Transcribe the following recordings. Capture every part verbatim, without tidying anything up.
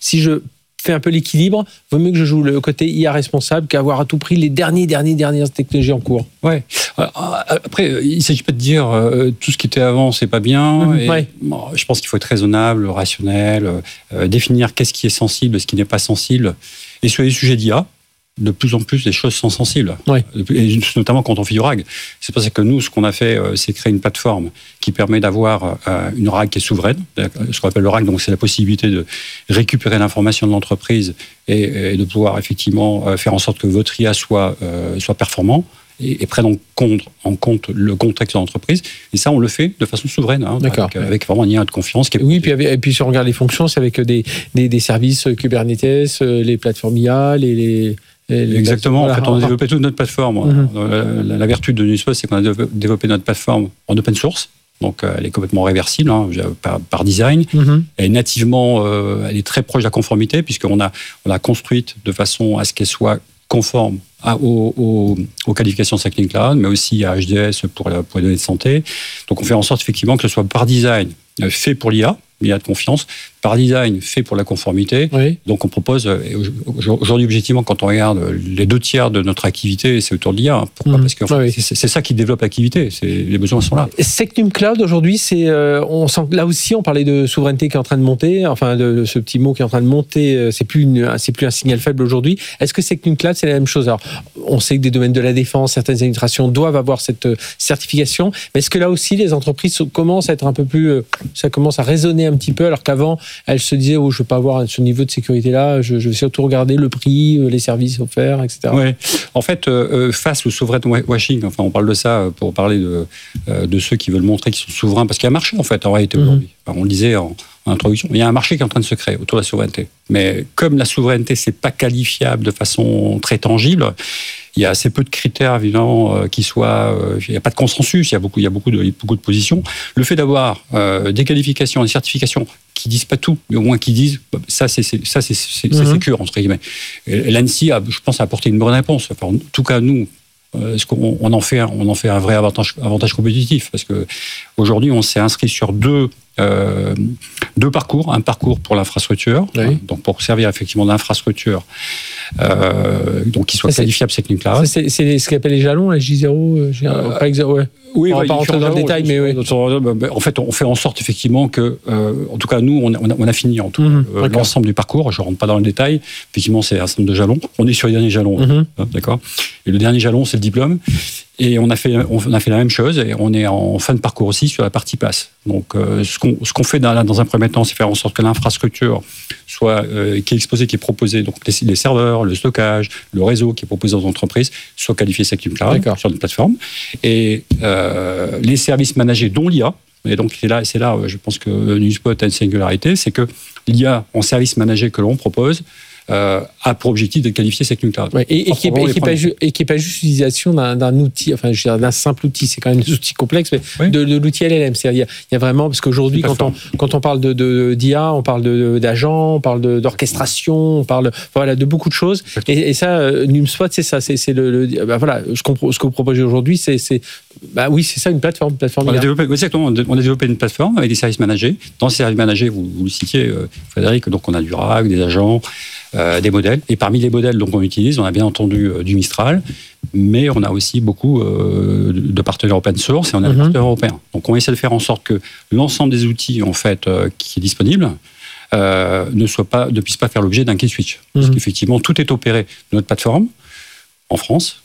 si je fais un peu l'équilibre, vaut mieux que je joue le côté I A responsable qu'avoir à tout prix les derniers, derniers, dernières technologies en cours. Ouais. Après, il ne s'agit pas de dire euh, tout ce qui était avant, c'est pas bien. Mmh, et, ouais. bon, je pense qu'il faut être raisonnable, rationnel, euh, définir qu'est-ce qui est sensible, ce qui n'est pas sensible. Et sur les sujets d'I A, de plus en plus, les choses sont sensibles. Ouais. Et notamment quand on fait du R A G. C'est pour ça que nous, ce qu'on a fait, c'est créer une plateforme qui permet d'avoir une R A G qui est souveraine. Ce qu'on appelle le R A G, donc c'est la possibilité de récupérer l'information de l'entreprise et, et de pouvoir effectivement faire en sorte que votre I A soit, euh, soit performant et, et prenne en compte, en compte le contexte de l'entreprise. Et ça, on le fait de façon souveraine, hein, avec, avec vraiment un I A de confiance. Qui est... Oui, puis, avec, et puis si on regarde les fonctions, c'est avec des, des, des services Kubernetes, les plateformes I A, les... les... Exactement. Voilà. En fait, on a développé toute notre plateforme. Mm-hmm. La, la vertu de NewsPost, c'est qu'on a développé notre plateforme en open source. Donc, elle est complètement réversible hein, par, par design. Mm-hmm. Elle est nativement, euh, elle est très proche de la conformité puisqu'on a, on l'a construite de façon à ce qu'elle soit conforme à, aux, aux, aux qualifications de Second Cloud, mais aussi à H D S pour, la, pour les données de santé. Donc, on fait en sorte effectivement que ce soit par design fait pour l'I A, l'I A de confiance, par design fait pour la conformité. Oui. Donc on propose, aujourd'hui objectivement, quand on regarde les deux tiers de notre activité, c'est autour de l'I A. Pourquoi ? Mmh. Parce que enfin, oui. c'est, c'est ça qui développe l'activité, c'est, les besoins sont là. Secnum Cloud aujourd'hui, c'est, euh, on sent, là aussi on parlait de souveraineté qui est en train de monter, enfin de, de ce petit mot qui est en train de monter, c'est plus, une, c'est plus un signal faible aujourd'hui. Est-ce que Secnum Cloud c'est la même chose ? Alors on sait que des domaines de la défense, certaines administrations doivent avoir cette certification, mais est-ce que là aussi les entreprises commencent à être un peu plus, ça commence à résonner un petit peu alors qu'avant elles se disaient oh je veux pas avoir ce niveau de sécurité là, je, je vais surtout regarder le prix, les services offerts, et cetera. Ouais. En fait, euh, face au sovereign washing, enfin on parle de ça pour parler de euh, de ceux qui veulent montrer qu'ils sont souverains, parce qu'il y a un marché en fait en réalité aujourd'hui. Mm-hmm. Enfin, on le disait en, en introduction, il y a un marché qui est en train de se créer autour de la souveraineté. Mais comme la souveraineté c'est pas qualifiable de façon très tangible, il y a assez peu de critères évidemment euh, qui soient. Euh, il n'y a pas de consensus. Il y a beaucoup, il y a beaucoup de, beaucoup de positions. Le fait d'avoir euh, des qualifications, des certifications qui disent pas tout, mais au moins qui disent ça, c'est, c'est ça, c'est, c'est, mm-hmm. c'est sécure entre guillemets. Et l'ANSSI a, je pense, a apporté une bonne réponse. Enfin, en tout cas, nous. Euh, ce qu'on, on en fait, on en fait un vrai avantage, avantage compétitif parce que aujourd'hui, on s'est inscrit sur deux. Euh, deux parcours, un parcours pour l'infrastructure, oui. hein, donc pour servir effectivement d'infrastructure, euh, donc qui soit qualifiable Secnum Cloud. C'est, c'est ce qu'on appelle les jalons, les J zéro, euh, pas exa- ouais. Oui, on va bah, pas rentrer dans le détail, mais oui. En fait, on fait en sorte effectivement que, euh, en tout cas, nous, on a, on a fini en tout mmh, euh, l'ensemble du parcours. Je rentre pas dans le détail. Effectivement, c'est un certain nombre de jalons. On est sur les derniers jalons, mmh. hein, d'accord. Et le dernier jalon, c'est le diplôme. Et on a fait, on a fait la même chose. Et on est en fin de parcours aussi sur la partie pass. Donc, euh, ce qu'on, ce qu'on fait dans, dans un premier temps, c'est faire en sorte que l'infrastructure soit euh, qui est exposée, qui est proposée, donc les, les serveurs, le stockage, le réseau qui est proposé aux entreprises, soit qualifié Secnum Cloud sur une plateforme. Et euh, les services managés, dont l'I A. Et donc c'est là, c'est là, je pense que NewsPost a une singularité, c'est que l'I A en service managé que l'on propose. Euh, a pour objectif de qualifier Secnum Cloud. Ouais, et, et, qui n'est pas, pas juste l'utilisation d'un, d'un outil, enfin je veux dire, d'un simple outil, c'est quand même des outils complexes, mais oui. de, de l'outil L L M. C'est-à-dire, il y a vraiment, parce qu'aujourd'hui, quand on, quand on parle de, de, d'I A, on parle de, d'agents, on parle de, d'orchestration, on parle voilà, de beaucoup de choses. Et, et ça, NewsPost, c'est ça. C'est, c'est le, le, bah voilà, ce, qu'on, ce que vous proposez aujourd'hui, c'est, c'est, bah oui, c'est ça, une plateforme. Une plateforme on, a développé, exactement, on a développé une plateforme avec des services managés. Dans ces services managés, vous, vous le citiez, euh, Frédéric, donc on a du R A G, des agents, Euh, des modèles. Et parmi les modèles donc, qu'on utilise, on a bien entendu euh, du Mistral, mais on a aussi beaucoup euh, de partenaires open source et on a mm-hmm. des partenaires européens. Donc on essaie de faire en sorte que l'ensemble des outils en fait, euh, qui est disponible euh, ne, soit pas, ne puisse pas faire l'objet d'un key switch. Mm-hmm. Parce qu'effectivement, tout est opéré de notre plateforme en France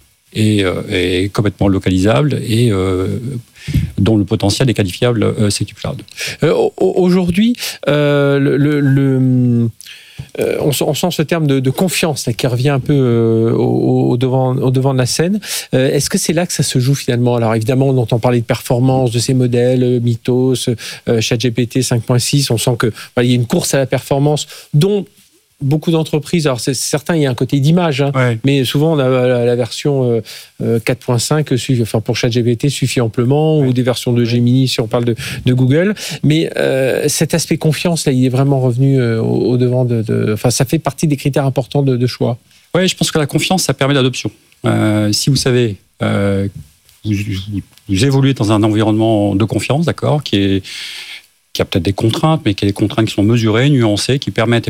et, euh, et complètement localisable et euh, dont le potentiel est qualifiable euh, Secnum Cloud. Euh, aujourd'hui, euh, le... le, le... Euh, on, on sent ce terme de, de confiance là, qui revient un peu euh, au, au, devant, au devant de la scène. Euh, est-ce que c'est là que ça se joue finalement ? Alors évidemment, on entend parler de performance de ces modèles, euh, Mythos, euh, ChatGPT cinq point six. On sent que voilà, il y a une course à la performance dont beaucoup d'entreprises, alors c'est certain, il y a un côté d'image, hein, ouais. mais souvent on a la, la version euh, quatre point cinq, suffit, enfin pour ChatGPT suffit amplement, ouais. ou des versions de Gemini si on parle de, de Google. Mais euh, cet aspect confiance, là, il est vraiment revenu euh, au, au devant de, de. Enfin, ça fait partie des critères importants de, de choix. Oui, je pense que la confiance, ça permet l'adoption. Euh, si vous savez, euh, vous, vous, vous évoluez dans un environnement de confiance, d'accord, qui est qui a peut-être des contraintes, mais qui a des contraintes qui sont mesurées, nuancées, qui permettent